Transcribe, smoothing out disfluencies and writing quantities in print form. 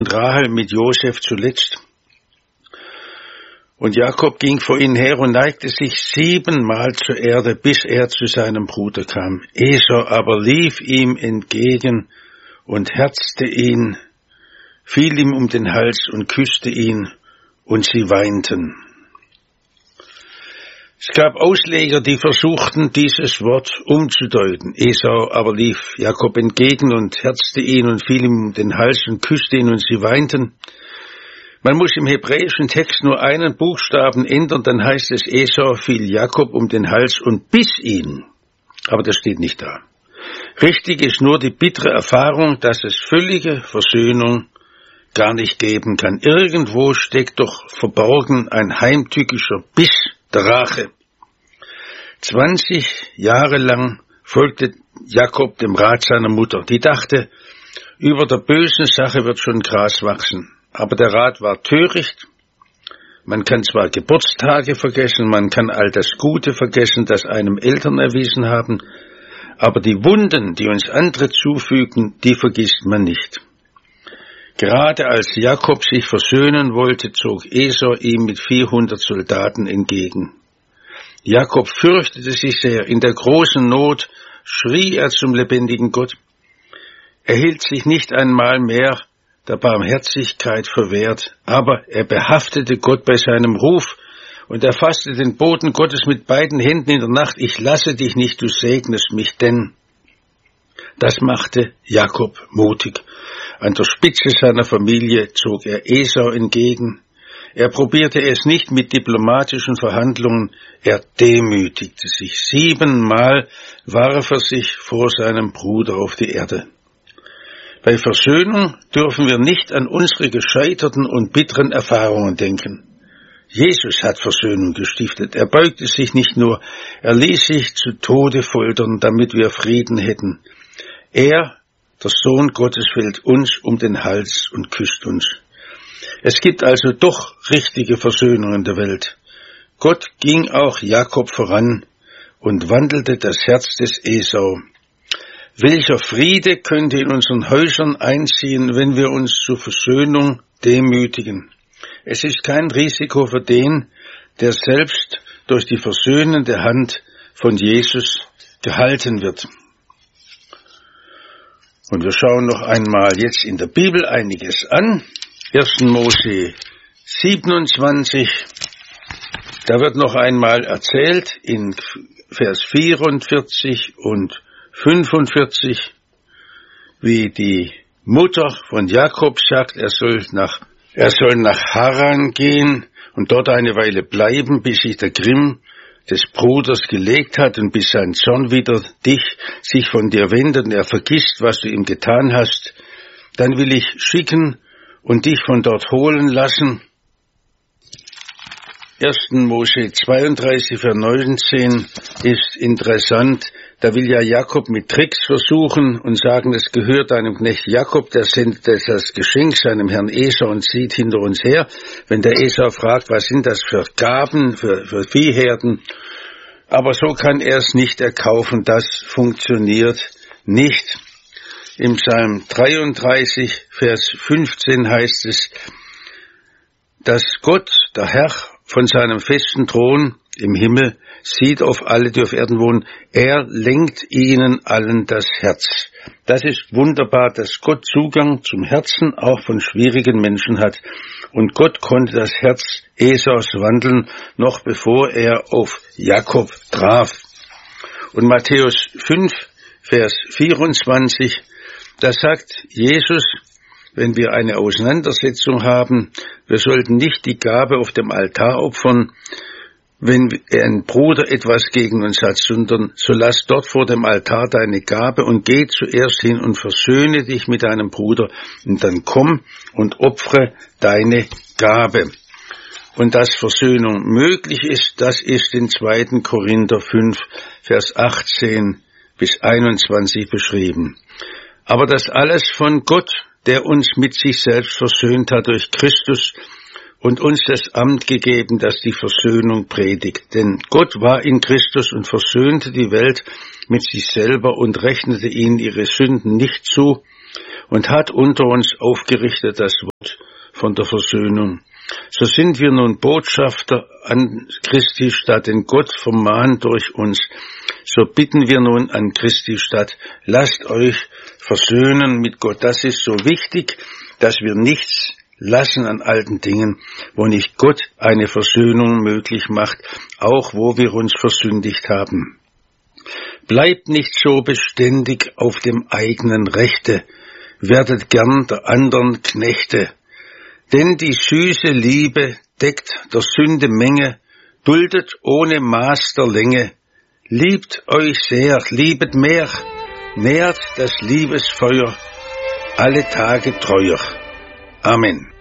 Rahel mit Josef zuletzt. Und Jakob ging vor ihnen her und neigte sich 7-mal zur Erde, bis er zu seinem Bruder kam. Esau aber lief ihm entgegen und herzte ihn, fiel ihm um den Hals und küsste ihn, und sie weinten. Es gab Ausleger, die versuchten, dieses Wort umzudeuten. Esau aber lief Jakob entgegen und herzte ihn und fiel ihm um den Hals und küsste ihn, und sie weinten. Man muss im hebräischen Text nur einen Buchstaben ändern, dann heißt es, Esau fiel Jakob um den Hals und biss ihn. Aber das steht nicht da. Richtig ist nur die bittere Erfahrung, dass es völlige Versöhnung gar nicht geben kann. Irgendwo steckt doch verborgen ein heimtückischer Biss der Rache. 20 Jahre lang folgte Jakob dem Rat seiner Mutter. Die dachte, über der bösen Sache wird schon Gras wachsen. Aber der Rat war töricht. Man kann zwar Geburtstage vergessen, man kann all das Gute vergessen, das einem Eltern erwiesen haben, aber die Wunden, die uns andere zufügen, die vergisst man nicht. Gerade als Jakob sich versöhnen wollte, zog Esau ihm mit 400 Soldaten entgegen. Jakob fürchtete sich sehr. In der großen Not schrie er zum lebendigen Gott. Er hielt sich nicht einmal mehr der Barmherzigkeit verwehrt, aber er behaftete Gott bei seinem Ruf und erfasste den Boden Gottes mit beiden Händen in der Nacht. Ich lasse dich nicht, du segnest mich, denn das machte Jakob mutig. An der Spitze seiner Familie zog er Esau entgegen. Er probierte es nicht mit diplomatischen Verhandlungen, er demütigte sich. 7-mal warf er sich vor seinem Bruder auf die Erde. Bei Versöhnung dürfen wir nicht an unsere gescheiterten und bitteren Erfahrungen denken. Jesus hat Versöhnung gestiftet. Er beugte sich nicht nur, er ließ sich zu Tode foltern, damit wir Frieden hätten. Er, der Sohn Gottes, fällt uns um den Hals und küsst uns. Es gibt also doch richtige Versöhnung in der Welt. Gott ging auch Jakob voran und wandelte das Herz des Esau. Welcher Friede könnte in unseren Häusern einziehen, wenn wir uns zur Versöhnung demütigen? Es ist kein Risiko für den, der selbst durch die versöhnende Hand von Jesus gehalten wird. Und wir schauen noch einmal jetzt in der Bibel einiges an. 1. Mose 27, da wird noch einmal erzählt in Vers 44 und 45, wie die Mutter von Jakob sagt, er soll nach Haran gehen und dort eine Weile bleiben, bis sich der Grimm des Bruders gelegt hat und bis sein Zorn wieder sich von dir wendet und er vergisst, was du ihm getan hast. Dann will ich schicken und dich von dort holen lassen. 1. Mose 32, Vers 19 ist interessant. Da will ja Jakob mit Tricks versuchen und sagen, es gehört deinem Knecht Jakob, der sendet das Geschenk seinem Herrn Esau und zieht hinter uns her. Wenn der Esau fragt, was sind das für Gaben, für Viehherden? Aber so kann er es nicht erkaufen, das funktioniert nicht. Im Psalm 33, Vers 15 heißt es, dass Gott, der Herr, von seinem festen Thron im Himmel sieht auf alle, die auf Erden wohnen. Er lenkt ihnen allen das Herz. Das ist wunderbar, dass Gott Zugang zum Herzen auch von schwierigen Menschen hat. Und Gott konnte das Herz Esaus wandeln, noch bevor er auf Jakob traf. Und Matthäus 5, Vers 24, da sagt Jesus, wenn wir eine Auseinandersetzung haben, wir sollten nicht die Gabe auf dem Altar opfern, wenn ein Bruder etwas gegen uns hat, sondern so lass dort vor dem Altar deine Gabe und geh zuerst hin und versöhne dich mit deinem Bruder und dann komm und opfere deine Gabe. Und dass Versöhnung möglich ist, das ist in 2. Korinther 5, Vers 18 bis 21 beschrieben. Aber das alles von Gott, der uns mit sich selbst versöhnt hat durch Christus und uns das Amt gegeben, das die Versöhnung predigt. Denn Gott war in Christus und versöhnte die Welt mit sich selber und rechnete ihnen ihre Sünden nicht zu und hat unter uns aufgerichtet das Wort von der Versöhnung. So sind wir nun Botschafter an Christi statt, denn Gott vermahnt durch uns. So bitten wir nun an Christi statt, lasst euch versöhnen mit Gott. Das ist so wichtig, dass wir nichts lassen an alten Dingen, wo nicht Gott eine Versöhnung möglich macht, auch wo wir uns versündigt haben. Bleibt nicht so beständig auf dem eigenen Rechte, werdet gern der anderen Knechte. Denn die süße Liebe deckt der Sünde Menge, duldet ohne Maß der Länge. Liebt euch sehr, liebet mehr, nährt das Liebesfeuer, alle Tage treuer. Amen.